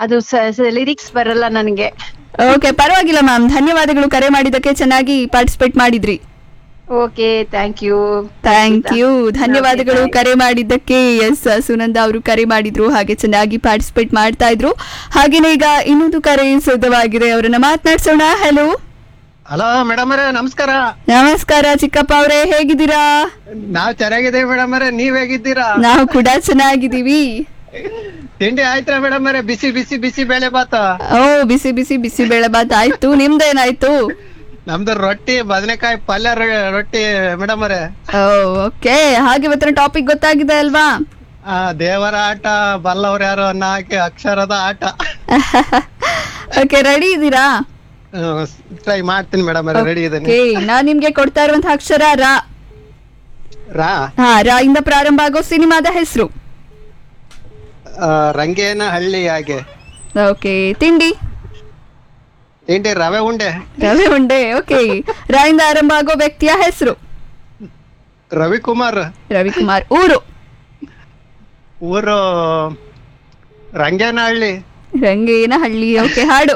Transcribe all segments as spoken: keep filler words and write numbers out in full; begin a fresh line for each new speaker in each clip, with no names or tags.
ಅದು ಲಿರಿಕ್ಸ್ ಬರಲ್ಲ ನನಗೆ.
ಓಕೆ, ಪರವಾಗಿಲ್ಲ ಮ್ಯಾಮ್. ಧನ್ಯವಾದಗಳು ಕರೆ ಮಾಡಿದ್ದಕ್ಕೆ, ಚೆನ್ನಾಗಿ ಪಾರ್ಟಿಸಿಪೇಟ್ ಮಾಡಿದ್ರಿ.
Okay, thank you.
Thank you, ಧನ್ಯವಾದಗಳು ಕರೆ ಮಾಡಿದ್ದಕ್ಕೆ. ಎಸ್, ಸುನಂದ ಅವರು ಕರೆ ಮಾಡಿದ್ರು, ಹಾಗೆ ಚೆನ್ನಾಗಿ ಪಾರ್ಟಿಸಿಪೇಟ್ ಮಾಡ್ತಾ ಇದ್ರು. ಹಾಗೇನೆ ಈಗ ಇನ್ನೊಂದು ಕರೆ ಸಿದ್ಧವಾಗಿದೆ, ಅವರನ್ನ ಮಾತನಾಡ್ಸೋಣ. ಹಲೋ
ಹಲೋ ಮೇಡಮ್ ಅವರೇ, ನಮಸ್ಕಾರ.
ನಮಸ್ಕಾರ ಚಿಕ್ಕಪ್ಪ ಅವರೇ, ಹೇಗಿದ್ದೀರಾ?
ನಾವ್ ಚೆನ್ನಾಗಿದ್ದೇವೆ ಮೇಡಮ್ ಅವರೇ, ನೀವ್ ಹೇಗಿದ್ದೀರಾ?
ನಾವು ಕೂಡ ಚೆನ್ನಾಗಿದ್ದೀವಿ.
ತಿಂಡಿ ಆಯ್ತಾ ಮೇಡಮ್ ಅವರೇ? ಬಿಸಿ ಬಿಸಿ ಬಿಸಿ ಬೇಳೆ ಬಾತ.
ಓ, ಬಿಸಿ ಬಿಸಿ ಬಿಸಿ ಬೇಳೆ ಬಾತ್ ಆಯ್ತು. ನಿಮ್ದೇನಾಯ್ತು?
ನಮ್ದು ರೊಟ್ಟಿ ಬದನೆಕಾಯಿ ಪಲ್ಯ ರೊ- ರೊಟ್ಟಿ ಮೇಡಮ್ ಅವರೇ.
ಓಕೆ, ಹಾಗೆ ಇವತ್ತಿನ ಟಾಪಿಕ್ ಗೊತ್ತಾಗಿದೆ ಅಲ್ವಾ?
ಆ ದೇವರ ಆಟ, ಬಲ್ಲವ್ರ ಯಾರು ನಾಲ್ಕು ಅಕ್ಷರದ ಆಟ.
ಓಕೆ, ರೆಡಿ ಇದ್ದೀರಾ?
ಟ್ರೈ ಮಾಡ್ತೀನಿ ಮೇಡಮ್ ಅವರೇ, ರೆಡಿ ಇದ್ದೇನೆ.
ಓಕೆ, ನಾನ್ ನಿಮ್ಗೆ ಕೊಡ್ತಾ ಇರುವಂತಹ ಅಕ್ಷರ ರಾ.
ರಾ
ಹಾ, ರಾ ಇಂದ ಪ್ರಾರಂಭ ಆಗೋ ಸಿನಿಮಾದ ಹೆಸರು.
ಆ, ರಂಗೇನ ಹಳ್ಳಿ ಹಾಗೆ.
ಓಕೆ, ತಿಂಡಿ.
ತಿಂಡಿ ರವೆ ಉಂಡೆ.
ರವೆ ಉಂಡೆ. ಓಕೆ, ರಾ ಇಂದ ಆರಂಭ ಆಗೋ ವ್ಯಕ್ತಿಯ ಹೆಸರು.
ರವಿಕುಮಾರ್.
ರವಿಕುಮಾರ್. ಊರು.
ಊರು ರಂಗೇನಹಳ್ಳಿ.
ರಂಗೇನಹಳ್ಳಿ. ಓಕೆ, ಹಾಡು.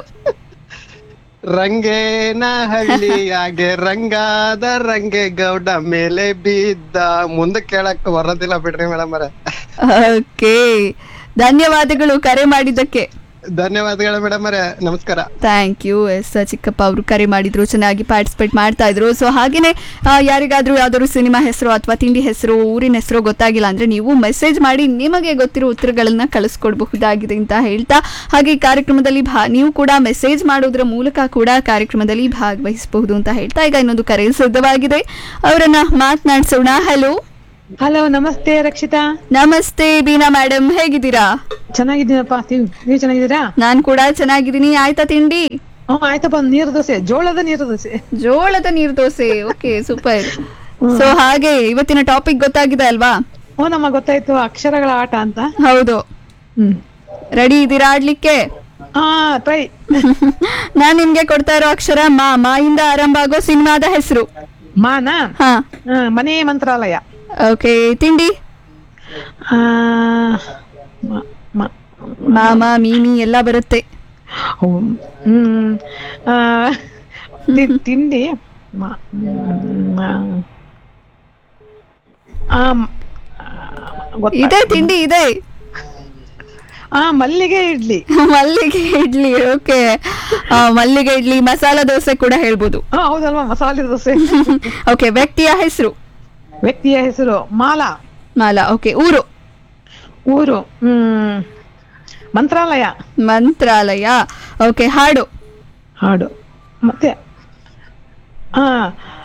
ರಂಗೇನಹಳ್ಳಿ ಹಾಗೆ ರಂಗಾದ ರಂಗೆ ಗೌಡ ಮೇಲೆ ಬಿದ್ದ. ಮುಂದೆ ಕೇಳಕ್ ಬರೋದಿಲ್ಲ ಬಿಡ್ರಿ ಮೇಡಮ್ ಅವರೇ.
ಓಕೆ, ಧನ್ಯವಾದಗಳು ಕರೆ ಮಾಡಿದ್ದಕ್ಕೆ.
ಧನ್ಯವಾದಗಳು ಮೇಡಮ್ ಅವರೇ, ನಮಸ್ಕಾರ.
Thank you. ಎಸ್, ಚಿಕ್ಕಪ್ಪ ಅವರು ಕರೆ ಮಾಡಿದ್ರು, ಚೆನ್ನಾಗಿ ಪಾರ್ಟಿಸಿಪೇಟ್ ಮಾಡ್ತಾ ಇದ್ರು. ಸೊ ಹಾಗೇನೆ ಯಾರಿಗಾದ್ರೂ ಯಾವ್ದಾದ್ರು ಸಿನಿಮಾ ಹೆಸರು ಅಥವಾ ತಿಂಡಿ ಹೆಸರು, ಊರಿನ ಹೆಸರು ಗೊತ್ತಾಗಿಲ್ಲ ಅಂದ್ರೆ ನೀವು ಮೆಸೇಜ್ ಮಾಡಿ ನಿಮಗೆ ಗೊತ್ತಿರೋ ಉತ್ತರಗಳನ್ನ ಕಳಿಸ್ಕೊಡ್ಬಹುದಾಗಿದೆ ಅಂತ ಹೇಳ್ತಾ, ಹಾಗೆ ಈ ಕಾರ್ಯಕ್ರಮದಲ್ಲಿ ಭಾ ನೀವು ಕೂಡ ಮೆಸೇಜ್ ಮಾಡೋದ್ರ ಮೂಲಕ ಕೂಡ ಕಾರ್ಯಕ್ರಮದಲ್ಲಿ ಭಾಗವಹಿಸಬಹುದು ಅಂತ ಹೇಳ್ತಾ, ಈಗ ಇನ್ನೊಂದು ಕರೆ ಸಿದ್ಧವಾಗಿದೆ, ಅವರನ್ನ ಮಾತನಾಡ್ಸೋಣ. ಹಲೋ
ಹಲೋ, ನಮಸ್ತೆ ರಕ್ಷಿತಾ.
ನಮಸ್ತೆ ಬೀನಾ ಮೇಡಮ್, ಹೇಗಿದ್ದೀರಾ?
ಚೆನ್ನಾಗಿದ್ದೀನಪ್ಪ, ನೀವು ಚೆನ್ನಾಗಿದ್ದೀರಾ?
ನಾನ್ ಕೂಡ ಚೆನ್ನಾಗಿದ್ದೀನಿ. ಆಯ್ತಾ ತಿಂಡಿ?
ಹ್ಮ್, ಆಯ್ತಪ್ಪ. ನೀರು ದೋಸೆ, ಜೋಳದ ನೀರು ದೋಸೆ.
ಜೋಳದ ನೀರು ದೋಸೆ. Okay, super. ಸೊ ಹಾಗೆ ಇವತ್ತಿನ ಟಾಪಿಕ್ ಗೊತ್ತಾಗಿದೆ ಅಲ್ವಾ?
ಹ್ಞೂ, ನಮಗೆ ಗೊತ್ತಾಯ್ತು, ಅಕ್ಷರಗಳ ಆಟ ಅಂತ.
ಹೌದು.
ಹ್ಮ್,
ರೆಡಿ ಇದ್ದೀರಾ ಆಡ್ಲಿಕ್ಕೆ?
ಹಾ, ಟ್ರೈ.
ನಾನ್ ನಿಮ್ಗೆ ಕೊಡ್ತಾ ಇರೋ ಅಕ್ಷರ ಮಾ. ಮಾಯಿಂದ ಆರಂಭ ಆಗೋ ಸಿನಿಮಾದ ಹೆಸರು.
ಮಾನ.
ಹಾ.
ಹಾ, ಮನೆ ಮಂತ್ರಾಲಯ.
ಓಕೆ, ತಿಂಡಿ.
ಆ, ಮ- ಮ-
ಮಾಮ, ಮೀಮಿ ಎಲ್ಲ ಬರುತ್ತೆ.
ಹ್ಮ್, ಹ್ಮ್, ಆ, ತಿ- ತಿಂಡಿ. ಮ- ಮ- ಆ, ಮ್- ಗೊತ್ತಾಯ್ತು.
ಇದೆ, ತಿಂಡಿ ಇದೆ.
ಆ, ಮಲ್ಲಿಗೆ ಇಡ್ಲಿ.
ಮಲ್ಲಿಗೆ ಇಡ್ಲಿ. ಓಕೆ, ಮಲ್ಲಿಗೆ ಇಡ್ಲಿ, ಮಸಾಲಾ ದೋಸೆ ಕೂಡ ಹೇಳ್ಬೋದು.
ಹಾ, ಹೌದಲ್ವಾ, ಮಸಾಲೆ ದೋಸೆ.
ಓಕೆ, ವ್ಯಕ್ತಿಯ ಹೆಸರು.
ವ್ಯಕ್ತಿಯ ಹೆಸರು ಮಾಲಾ.
ಮಾಲಾ. ಓಕೆ, ಊರು.
ಊರು ಹ್ಮ್ ಮಂತ್ರಾಲಯ.
ಮಂತ್ರಾಲಯ. ಓಕೆ, ಹಾಡು.
ಹಾಡು ಮತ್ತೆ ಆ